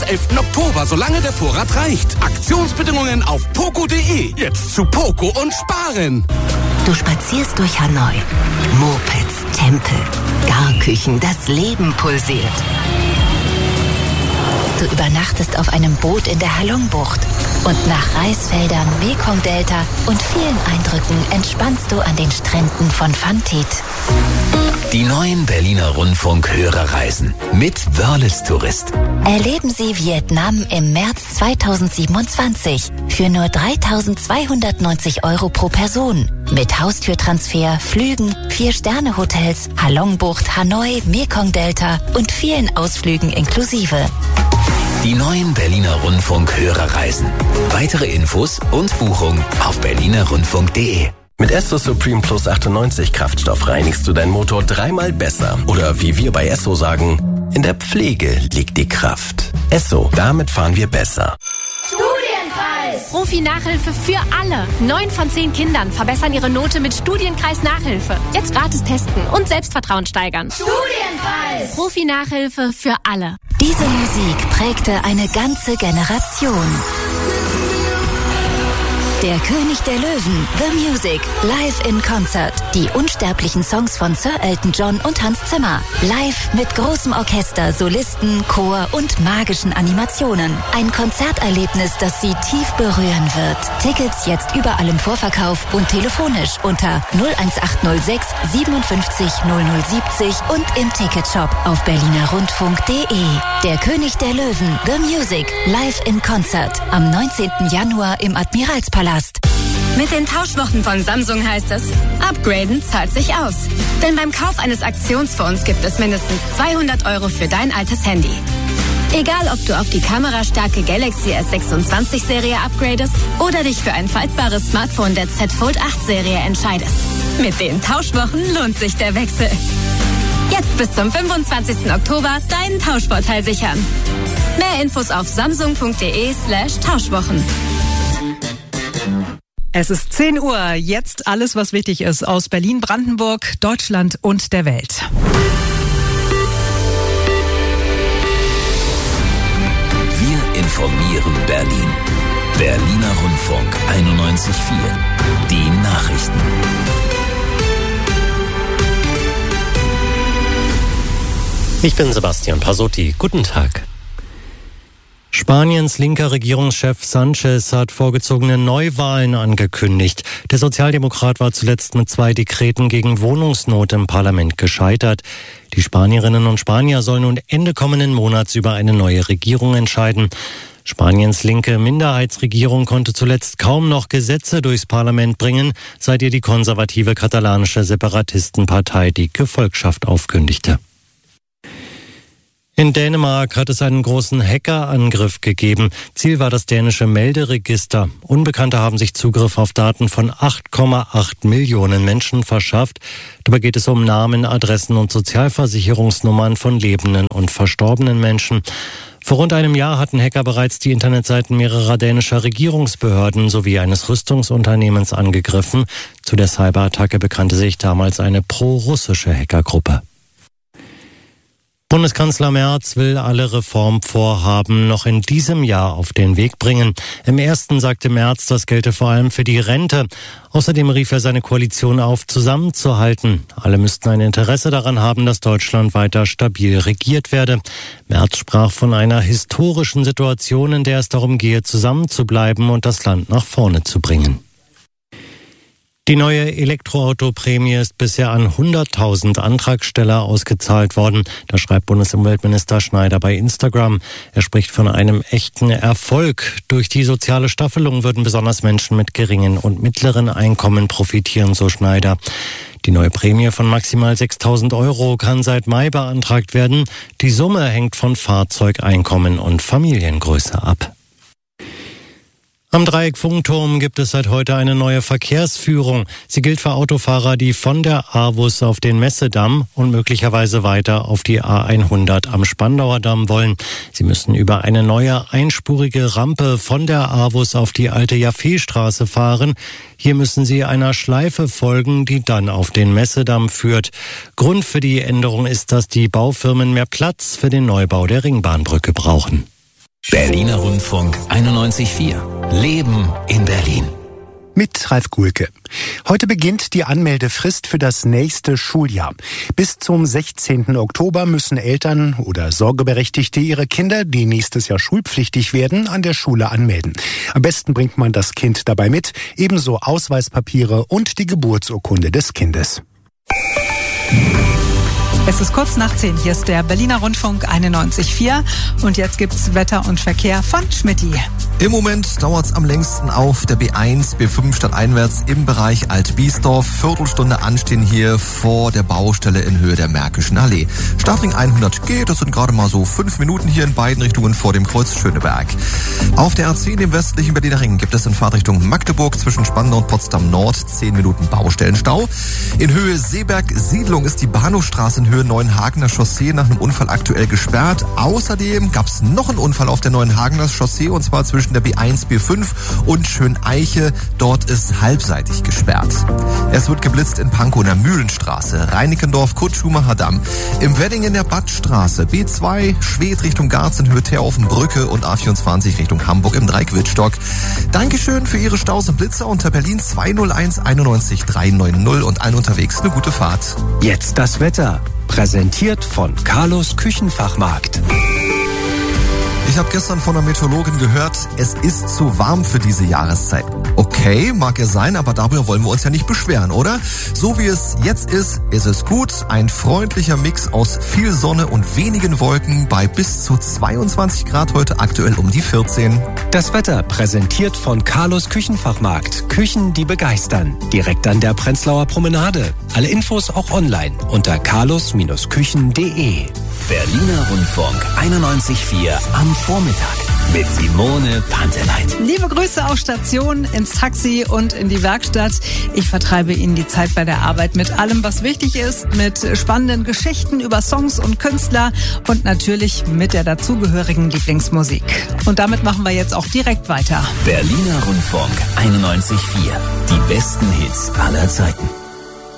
11. Oktober, solange der Vorrat reicht. Aktionsbedingungen auf poco.de. Jetzt zu Poco und sparen. Du spazierst durch Hanoi. Mopeds, Tempel, Garküchen, das Leben pulsiert. Du übernachtest auf einem Boot in der Halong-Bucht. Und nach Reisfeldern, Mekong-Delta und vielen Eindrücken entspannst du an den Stränden von Phan Thit. Die neuen Berliner Rundfunk-Hörerreisen mit Wörlitz Tourist. Erleben Sie Vietnam im März 2027 für nur 3.290 € pro Person. Mit Haustürtransfer, Flügen, 4-Sterne-Hotels, Halong-Bucht, Hanoi, Mekong-Delta und vielen Ausflügen inklusive. Die neuen Berliner Rundfunk-Hörerreisen. Weitere Infos und Buchung auf berlinerrundfunk.de. Mit Esso Supreme Plus 98 Kraftstoff reinigst du deinen Motor 3-mal besser. Oder wie wir bei Esso sagen, in der Pflege liegt die Kraft. Esso, damit fahren wir besser. Studienkreis! Profi-Nachhilfe für alle. 9 von 10 Kindern verbessern ihre Note mit Studienkreis-Nachhilfe. Jetzt gratis testen und Selbstvertrauen steigern. Studienkreis! Profi-Nachhilfe für alle. Diese Musik prägte eine ganze Generation. Der König der Löwen, The Music, live in Concert. Die unsterblichen Songs von Sir Elton John und Hans Zimmer. Live mit großem Orchester, Solisten, Chor und magischen Animationen. Ein Konzerterlebnis, das Sie tief berühren wird. Tickets jetzt überall im Vorverkauf und telefonisch unter 01806 57 0070 und im Ticketshop auf berlinerrundfunk.de. Der König der Löwen, The Music, live in Concert. Am 19. Januar im Admiralspalast. Mit den Tauschwochen von Samsung heißt es, upgraden zahlt sich aus. Denn beim Kauf eines Aktionsfonds gibt es mindestens 200 € für dein altes Handy. Egal, ob du auf die kamerastarke Galaxy S26 Serie upgradest oder dich für ein faltbares Smartphone der Z Fold 8 Serie entscheidest. Mit den Tauschwochen lohnt sich der Wechsel. Jetzt bis zum 25. Oktober deinen Tauschvorteil sichern. Mehr Infos auf samsung.de/Tauschwochen. Es ist 10 Uhr. Jetzt alles, was wichtig ist aus Berlin, Brandenburg, Deutschland und der Welt. Wir informieren Berlin. Berliner Rundfunk 91.4. Die Nachrichten. Ich bin Sebastian Pasotti. Guten Tag. Spaniens linker Regierungschef Sanchez hat vorgezogene Neuwahlen angekündigt. Der Sozialdemokrat war zuletzt mit 2 Dekreten gegen Wohnungsnot im Parlament gescheitert. Die Spanierinnen und Spanier sollen nun Ende kommenden Monats über eine neue Regierung entscheiden. Spaniens linke Minderheitsregierung konnte zuletzt kaum noch Gesetze durchs Parlament bringen, seit ihr die konservative katalanische Separatistenpartei die Gefolgschaft aufkündigte. In Dänemark hat es einen großen Hackerangriff gegeben. Ziel war das dänische Melderegister. Unbekannte haben sich Zugriff auf Daten von 8,8 Millionen Menschen verschafft. Dabei geht es um Namen, Adressen und Sozialversicherungsnummern von lebenden und verstorbenen Menschen. Vor rund einem Jahr hatten Hacker bereits die Internetseiten mehrerer dänischer Regierungsbehörden sowie eines Rüstungsunternehmens angegriffen. Zu der Cyberattacke bekannte sich damals eine pro-russische Hackergruppe. Bundeskanzler Merz will alle Reformvorhaben noch in diesem Jahr auf den Weg bringen. Im ersten sagte Merz, das gelte vor allem für die Rente. Außerdem rief er seine Koalition auf, zusammenzuhalten. Alle müssten ein Interesse daran haben, dass Deutschland weiter stabil regiert werde. Merz sprach von einer historischen Situation, in der es darum gehe, zusammenzubleiben und das Land nach vorne zu bringen. Die neue Elektroautoprämie ist bisher an 100.000 Antragsteller ausgezahlt worden. Das schreibt Bundesumweltminister Schneider bei Instagram. Er spricht von einem echten Erfolg. Durch die soziale Staffelung würden besonders Menschen mit geringen und mittleren Einkommen profitieren, so Schneider. Die neue Prämie von maximal 6.000 € kann seit Mai beantragt werden. Die Summe hängt von Fahrzeugeinkommen und Familiengröße ab. Am Dreieck-Funkturm gibt es seit heute eine neue Verkehrsführung. Sie gilt für Autofahrer, die von der AWUS auf den Messedamm und möglicherweise weiter auf die A100 am Spandauer Damm wollen. Sie müssen über eine neue einspurige Rampe von der AWUS auf die alte Jaffeestraße fahren. Hier müssen sie einer Schleife folgen, die dann auf den Messedamm führt. Grund für die Änderung ist, dass die Baufirmen mehr Platz für den Neubau der Ringbahnbrücke brauchen. Berliner Rundfunk 91.4. Leben in Berlin. Mit Ralf Guhlke. Heute beginnt die Anmeldefrist für das nächste Schuljahr. Bis zum 16. Oktober müssen Eltern oder Sorgeberechtigte ihre Kinder, die nächstes Jahr schulpflichtig werden, an der Schule anmelden. Am besten bringt man das Kind dabei mit, ebenso Ausweispapiere und die Geburtsurkunde des Kindes. Es ist kurz nach 10. Hier ist der Berliner Rundfunk 91.4 und jetzt gibt's Wetter und Verkehr von Schmitty. Im Moment dauert's am längsten auf der B1, B5 stadteinwärts im Bereich Alt-Biesdorf. Viertelstunde anstehen hier vor der Baustelle in Höhe der Märkischen Allee. Startring 100G, das sind gerade mal so 5 Minuten hier in beiden Richtungen vor dem Kreuz Schöneberg. Auf der A10 im westlichen Berliner Ring gibt es in Fahrtrichtung Magdeburg zwischen Spandau und Potsdam Nord 10 Minuten Baustellenstau. In Höhe Seeberg-Siedlung ist die Bahnhofstraße in Höhe Neuenhagener Chaussee nach einem Unfall aktuell gesperrt. Außerdem gab es noch einen Unfall auf der Neuenhagener Chaussee und zwar zwischen der B1, B5 und Schöneiche. Dort ist halbseitig gesperrt. Es wird geblitzt in Pankow in der Mühlenstraße, Reinickendorf, Kurt-Schumacher-Damm. Im Wedding in der Badstraße, B2, Schwedt Richtung Garz in Höhe Teerhofen-Brücke und A24 Richtung Hamburg im Dreiquittstock. Dankeschön für Ihre Staus und Blitzer unter Berlin 201 91 390 und allen unterwegs eine gute Fahrt. Jetzt das Wetter. Präsentiert von Carlos Küchenfachmarkt. Ich habe gestern von einer Meteorologin gehört, es ist zu warm für diese Jahreszeit. Okay, mag ja sein, aber darüber wollen wir uns ja nicht beschweren, oder? So wie es jetzt ist es gut. Ein freundlicher Mix aus viel Sonne und wenigen Wolken bei bis zu 22 Grad heute, aktuell um die 14. Das Wetter präsentiert von Carlos Küchenfachmarkt. Küchen, die begeistern. Direkt an der Prenzlauer Promenade. Alle Infos auch online unter carlos-küchen.de. Berliner Rundfunk 91.4 am Vormittag mit Simone Panteleit. Liebe Grüße auf Station, ins Taxi und in die Werkstatt. Ich vertreibe Ihnen die Zeit bei der Arbeit mit allem, was wichtig ist, mit spannenden Geschichten über Songs und Künstler und natürlich mit der dazugehörigen Lieblingsmusik. Und damit machen wir jetzt auch direkt weiter. Berliner Rundfunk 91.4. Die besten Hits aller Zeiten.